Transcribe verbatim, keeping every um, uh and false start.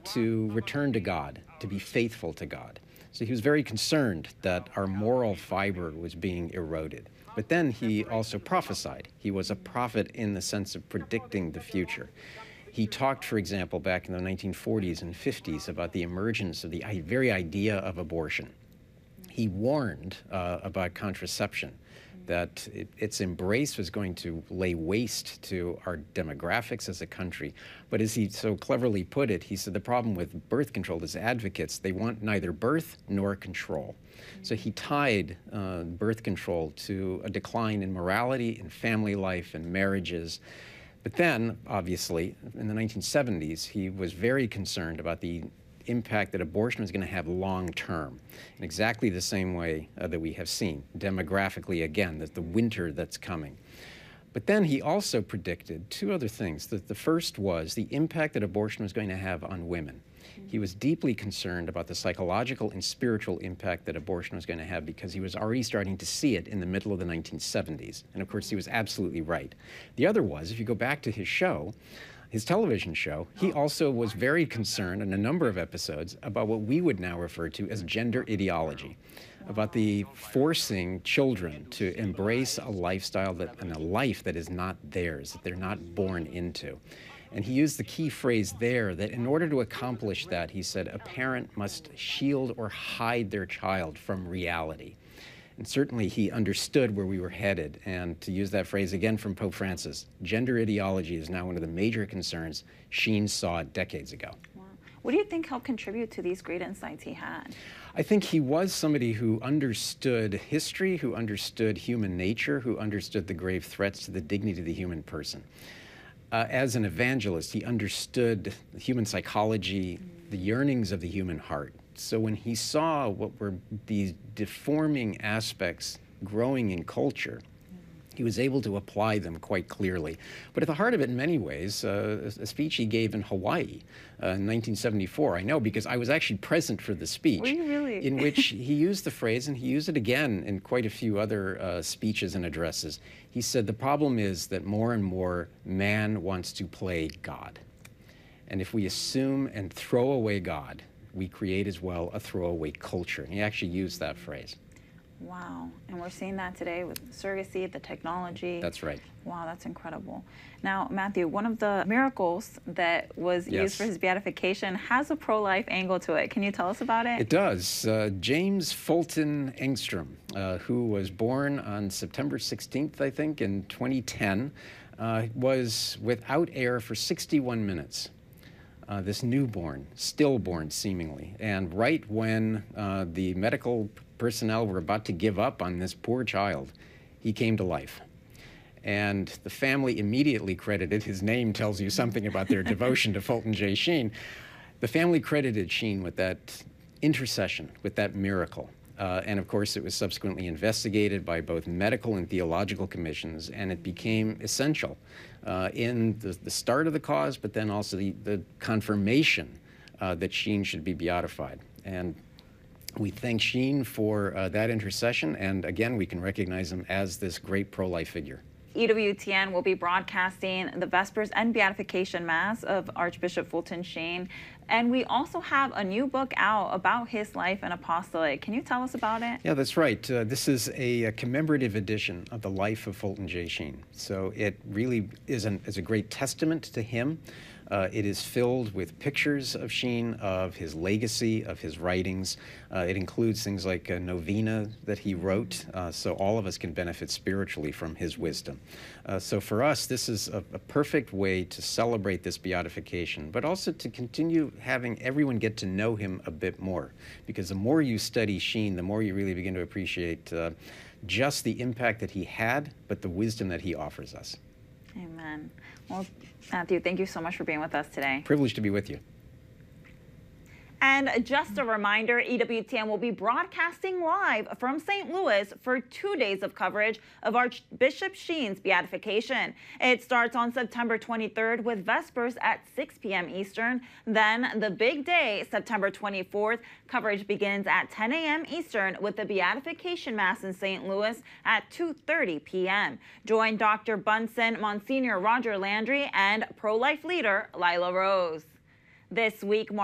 to return to God, to be faithful to God. So he was very concerned that our moral fiber was being eroded. But then he also prophesied. He was a prophet in the sense of predicting the future. He talked, for example, back in the nineteen forties and fifties about the emergence of the very idea of abortion. He warned uh, about contraception, that it, its embrace was going to lay waste to our demographics as a country. But as he so cleverly put it, he said the problem with birth control is advocates, they want neither birth nor control. So he tied uh, birth control to a decline in morality, in family life, and marriages. But then, obviously, in the nineteen seventies, he was very concerned about the impact that abortion was going to have long-term, in exactly the same way uh, that we have seen, demographically again, that the winter that's coming. But then he also predicted two other things. The, the first was the impact that abortion was going to have on women. He was deeply concerned about the psychological and spiritual impact that abortion was going to have because he was already starting to see it in the middle of the nineteen seventies. And of course, he was absolutely right. The other was, if you go back to his show, his television show, he also was very concerned in a number of episodes about what we would now refer to as gender ideology, about the forcing children to embrace a lifestyle that, and a life that is not theirs, that they're not born into. And he used the key phrase there that in order to accomplish that, he said, a parent must shield or hide their child from reality. And certainly he understood where we were headed. And to use that phrase again from Pope Francis, gender ideology is now one of the major concerns Sheen saw decades ago. Wow. What do you think helped contribute to these great insights he had? I think he was somebody who understood history, who understood human nature, who understood the grave threats to the dignity of the human person. Uh, as an evangelist, he understood human psychology, the yearnings of the human heart. So when he saw what were these deforming aspects growing in culture, he was able to apply them quite clearly. But at the heart of it, in many ways, uh, a speech he gave in Hawaii uh, in nineteen seventy-four, I know because I was actually present for the speech, Were you really? in which he used the phrase, and he used it again in quite a few other uh, speeches and addresses. He said, the problem is that more and more man wants to play God. And if we assume and throw away God, we create as well a throwaway culture. And he actually used that phrase. Wow. And we're seeing that today with surrogacy, the technology. That's right. Wow, that's incredible. Now, Matthew, one of the miracles that was Yes. used for his beatification has a pro-life angle to it. Can you tell us about it? It does. Uh, James Fulton Engstrom, uh, who was born on September sixteenth, I think, in twenty ten, uh, was without air for sixty-one minutes. Uh, this newborn, stillborn seemingly, and right when uh, the medical personnel were about to give up on this poor child, he came to life. And the family immediately credited, his name tells you something about their devotion to Fulton J. Sheen. The family credited Sheen with that intercession, with that miracle. Uh, and of course, it was subsequently investigated by both medical and theological commissions, and it became essential uh, in the, the start of the cause, but then also the, the confirmation uh, that Sheen should be beatified. And we thank Sheen for uh, that intercession, and again, we can recognize him as this great pro-life figure. E W T N will be broadcasting the Vespers and Beatification Mass of Archbishop Fulton Sheen. And we also have a new book out about his life and apostolate. Can you tell us about it? Yeah, that's right. Uh, this is a, a commemorative edition of the life of Fulton J. Sheen. So it really is, an, is a great testament to him. Uh, it is filled with pictures of Sheen, of his legacy, of his writings. Uh, it includes things like a novena that he wrote, uh, so all of us can benefit spiritually from his wisdom. Uh, so for us, this is a, a perfect way to celebrate this beatification, but also to continue having everyone get to know him a bit more. Because the more you study Sheen, the more you really begin to appreciate uh, just the impact that he had, but the wisdom that he offers us. Amen. Well, Matthew, thank you so much for being with us today. Privileged to be with you. And just a reminder, E W T N will be broadcasting live from Saint Louis for two days of coverage of Archbishop Sheen's beatification. It starts on September twenty-third with Vespers at six p m Eastern. Then the big day, September twenty-fourth, coverage begins at ten a m Eastern with the Beatification Mass in Saint Louis at two thirty p m Join Doctor Bunsen, Monsignor Roger Landry, and pro-life leader Lila Rose. This week,